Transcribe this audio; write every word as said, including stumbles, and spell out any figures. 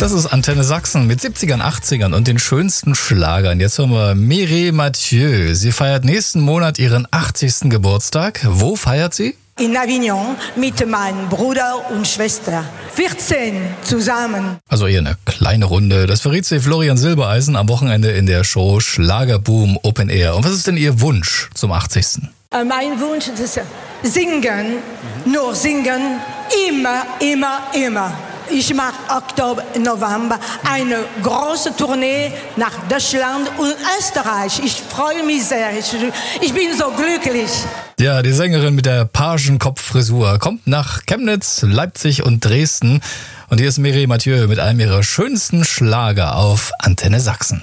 Das ist Antenne Sachsen mit siebzigern, achtzigern und den schönsten Schlagern. Jetzt hören wir Mireille Mathieu. Sie feiert nächsten Monat ihren achtzigsten Geburtstag. Wo feiert sie? In Avignon mit meinem Bruder und Schwester. vierzehn zusammen. Also eher eine kleine Runde. Das verriet sie Florian Silbereisen am Wochenende in der Show Schlagerboom Open Air. Und was ist denn Ihr Wunsch zum achtzigsten? Äh, mein Wunsch ist singen, mhm. nur singen, immer, immer, immer. Ich mache Oktober, November eine große Tournee nach Deutschland und Österreich. Ich freue mich sehr. Ich, ich bin so glücklich. Ja, die Sängerin mit der Pagenkopffrisur kommt nach Chemnitz, Leipzig und Dresden. Und hier ist Mireille Mathieu mit einem ihrer schönsten Schlager auf Antenne Sachsen.